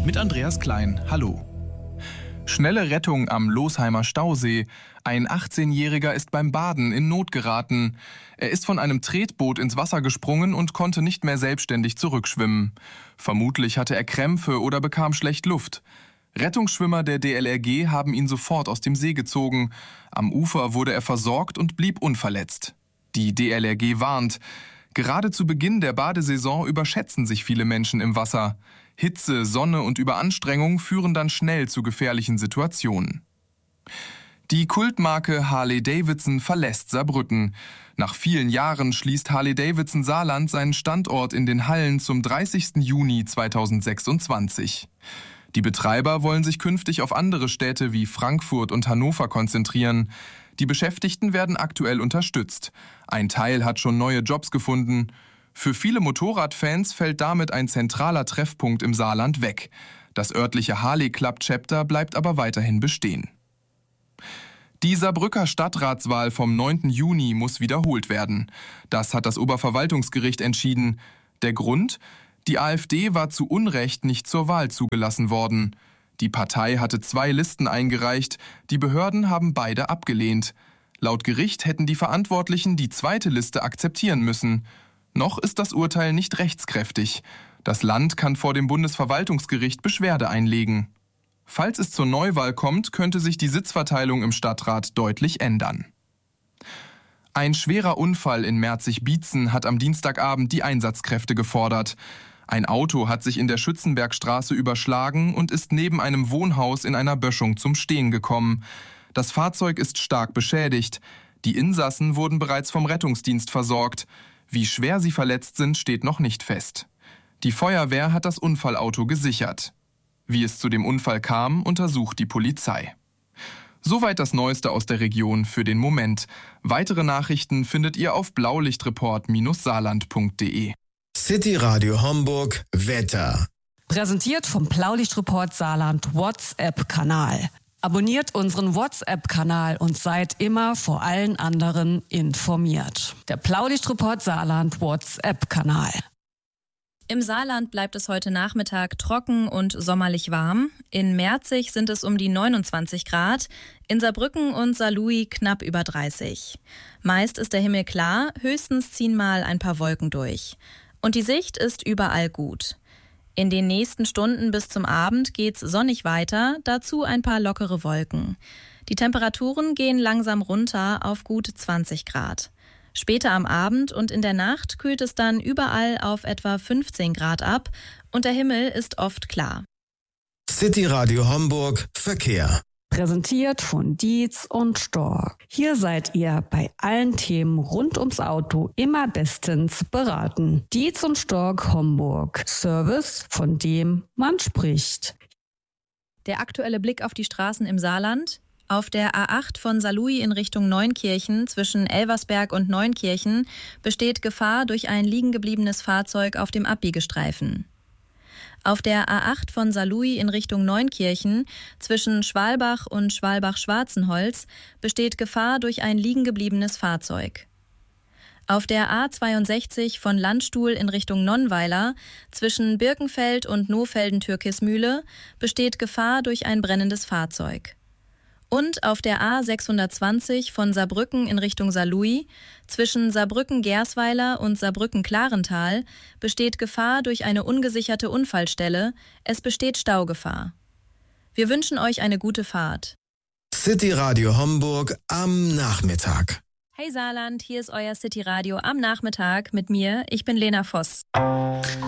mit Andreas Klein. Hallo. Schnelle Rettung am Losheimer Stausee. Ein 18-Jähriger ist beim Baden in Not geraten. Er ist von einem Tretboot ins Wasser gesprungen und konnte nicht mehr selbstständig zurückschwimmen. Vermutlich hatte er Krämpfe oder bekam schlecht Luft. Rettungsschwimmer der DLRG haben ihn sofort aus dem See gezogen. Am Ufer wurde er versorgt und blieb unverletzt. Die DLRG warnt: Gerade zu Beginn der Badesaison überschätzen sich viele Menschen im Wasser. Hitze, Sonne und Überanstrengung führen dann schnell zu gefährlichen Situationen. Die Kultmarke Harley-Davidson verlässt Saarbrücken. Nach vielen Jahren schließt Harley-Davidson Saarland seinen Standort in den Hallen zum 30. Juni 2026. Die Betreiber wollen sich künftig auf andere Städte wie Frankfurt und Hannover konzentrieren. Die Beschäftigten werden aktuell unterstützt. Ein Teil hat schon neue Jobs gefunden. Für viele Motorradfans fällt damit ein zentraler Treffpunkt im Saarland weg. Das örtliche Harley Club Chapter bleibt aber weiterhin bestehen. Die Saarbrücker Stadtratswahl vom 9. Juni muss wiederholt werden. Das hat das Oberverwaltungsgericht entschieden. Der Grund? Die AfD war zu Unrecht nicht zur Wahl zugelassen worden. Die Partei hatte 2 Listen eingereicht, die Behörden haben beide abgelehnt. Laut Gericht hätten die Verantwortlichen die zweite Liste akzeptieren müssen. Noch ist das Urteil nicht rechtskräftig. Das Land kann vor dem Bundesverwaltungsgericht Beschwerde einlegen. Falls es zur Neuwahl kommt, könnte sich die Sitzverteilung im Stadtrat deutlich ändern. Ein schwerer Unfall in Merzig-Bietzen hat am Dienstagabend die Einsatzkräfte gefordert. Ein Auto hat sich in der Schützenbergstraße überschlagen und ist neben einem Wohnhaus in einer Böschung zum Stehen gekommen. Das Fahrzeug ist stark beschädigt. Die Insassen wurden bereits vom Rettungsdienst versorgt. Wie schwer sie verletzt sind, steht noch nicht fest. Die Feuerwehr hat das Unfallauto gesichert. Wie es zu dem Unfall kam, untersucht die Polizei. Soweit das Neueste aus der Region für den Moment. Weitere Nachrichten findet ihr auf blaulichtreport-saarland.de. City Radio Homburg Wetter. Präsentiert vom Blaulichtreport Saarland WhatsApp-Kanal. Abonniert unseren WhatsApp-Kanal und seid immer vor allen anderen informiert. Der Blaulichtreport Saarland WhatsApp-Kanal. Im Saarland bleibt es heute Nachmittag trocken und sommerlich warm. In Merzig sind es um die 29 Grad, in Saarbrücken und Saarlouis knapp über 30. Meist ist der Himmel klar, höchstens ziehen mal ein paar Wolken durch. Und die Sicht ist überall gut. In den nächsten Stunden bis zum Abend geht's sonnig weiter, dazu ein paar lockere Wolken. Die Temperaturen gehen langsam runter auf gut 20 Grad. Später am Abend und in der Nacht kühlt es dann überall auf etwa 15 Grad ab und der Himmel ist oft klar. City Radio Homburg Verkehr. Präsentiert von Dietz und Stork. Hier seid ihr bei allen Themen rund ums Auto immer bestens beraten. Dietz und Stork Homburg. Service, von dem man spricht. Der aktuelle Blick auf die Straßen im Saarland. Auf der A8 von Saarlouis in Richtung Neunkirchen zwischen Elversberg und Neunkirchen besteht Gefahr durch ein liegengebliebenes Fahrzeug auf dem Abbiegestreifen. Auf der A8 von Saarlouis in Richtung Neunkirchen zwischen Schwalbach und Schwalbach-Schwarzenholz besteht Gefahr durch ein liegengebliebenes Fahrzeug. Auf der A62 von Landstuhl in Richtung Nonnweiler zwischen Birkenfeld und Nohfelden-Türkismühle besteht Gefahr durch ein brennendes Fahrzeug. Und auf der A620 von Saarbrücken in Richtung Saarlouis zwischen Saarbrücken-Gersweiler und Saarbrücken-Klarental besteht Gefahr durch eine ungesicherte Unfallstelle. Es besteht Staugefahr. Wir wünschen euch eine gute Fahrt. City Radio Homburg am Nachmittag. Hey Saarland, hier ist euer City Radio am Nachmittag mit mir. Ich bin Lena Voss.